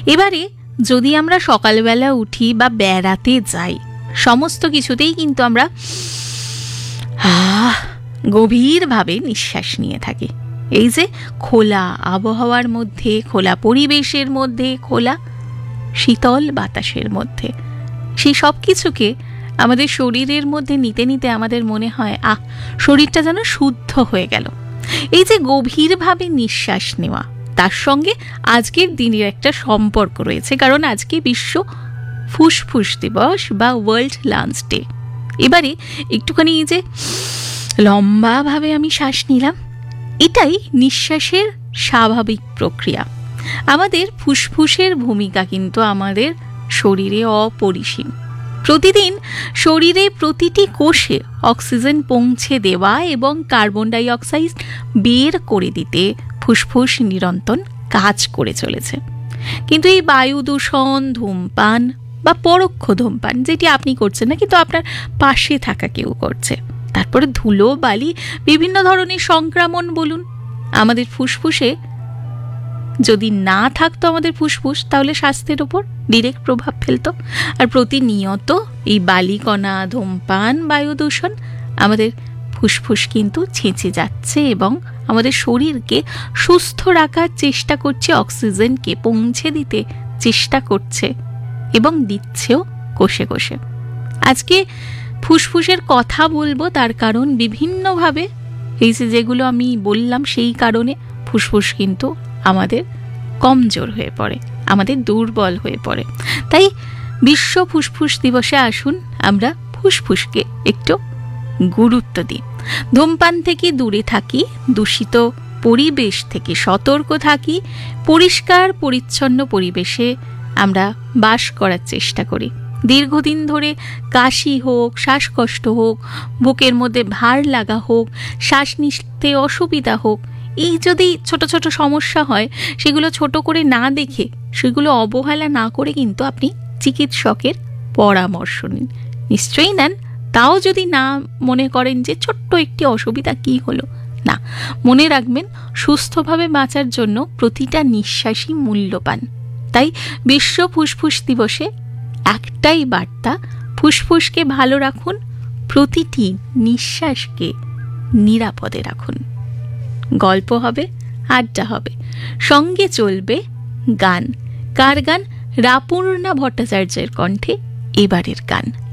এবারে যদি আমরা সকালবেলা উঠি বা বেড়াতে যাই, সমস্ত কিছুতেই কিন্তু আমরা গভীরভাবে নিঃশ্বাস নিয়ে থাকি। এই যে খোলা আবহাওয়ার মধ্যে, খোলা পরিবেশের মধ্যে, খোলা শীতল বাতাসের মধ্যে, সেই সব কিছুকে আমাদের শরীরের মধ্যে নিতে নিতে আমাদের মনে হয় শরীরটা যেন শুদ্ধ হয়ে গেল। এই যে গভীরভাবে নিঃশ্বাস নেওয়া, তার সঙ্গে আজকের দিনের একটা সম্পর্ক রয়েছে, কারণ আজকে বিশ্ব ফুসফুস দিবস বা ওয়ার্ল্ড লাংস ডে। এবারে একটুখানি এই যে লম্বাভাবে আমি শ্বাস নিলাম, এটাই নিঃশ্বাসের স্বাভাবিক প্রক্রিয়া। আমাদের ফুসফুসের ভূমিকা কিন্তু আমাদের শরীরে অপরিসীম। প্রতিদিন শরীরে প্রতিটি কোষে অক্সিজেন পৌঁছে দেওয়া এবং কার্বন ডাই অক্সাইড বের করে দিতে ফুসফুস নিরন্তর কাজ করে চলেছে। কিন্তু এই বায়ু দূষণ, ধূমপান বা পরোক্ষ ধূমপান, যেটি আপনি করছেন না কিন্তু আপনার পাশে থাকা কেউ করছে, তারপরে ধুলো বালি, বিভিন্ন ধরনের সংক্রমণ বলুন, আমাদের ফুসফুসে যদি না থাকতো আমাদের ফুসফুস, তাহলে স্বাস্থ্যের ওপর ডিরেক্ট প্রভাব ফেলতো। আর প্রতিনিয়ত এই বালিকণা, ধূমপান, বায়ু দূষণ আমাদের ফুসফুস কিন্তু ছেঁচে যাচ্ছে এবং আমাদের শরীরকে সুস্থ রাখার চেষ্টা করছে, অক্সিজেনকে পৌঁছে দিতে চেষ্টা করছে এবং দিচ্ছেও কোষে কোষে। আজকে ফুসফুসের কথা বলবো, তার কারণ বিভিন্নভাবে এই যে যেগুলো আমি বললাম, সেই কারণে ফুসফুস কিন্তু আমাদের কমজোর হয়ে পড়ে, আমাদের দুর্বল হয়ে পড়ে। তাই বিশ্ব ফুসফুস দিবসে আসুন আমরা ফুসফুসকে একটু গুরুত্ব দিই, ধূমপান থেকে দূরে থাকি, দূষিত পরিবেশ থেকে সতর্ক থাকি, পরিষ্কার পরিচ্ছন্ন পরিবেশে আমরা বাস করার চেষ্টা করি। দীর্ঘদিন ধরে কাশি হোক, শ্বাসকষ্ট হোক, বুকের মধ্যে ভার লাগা হোক, শ্বাস নিতে অসুবিধা হোক, এই যদি ছোট ছোট সমস্যা হয়, সেগুলো ছোট করে না দেখে, সেগুলো অবহেলা না করে কিন্তু আপনি চিকিৎসকের পরামর্শ নিন, নিশ্চয়ই নেন। তাও যদি না মনে করেন যে ছোট্ট একটি অসুবিধা, কি হলো, না, মনে রাখবেন সুস্থভাবে বাঁচার জন্য প্রতিটা নিঃশ্বাসই মূল্যবান। তাই বিশ্ব ফুসফুস দিবসে একটাই বার্তা, ফুসফুসকে ভালো রাখুন, প্রতিটি নিঃশ্বাসকে নিরাপদে রাখুন। গল্প হবে, আড্ডা হবে, সঙ্গে চলবে গান। কার গান? রাপূর্ণা ভট্টাচার্যের কণ্ঠে এবারের গান।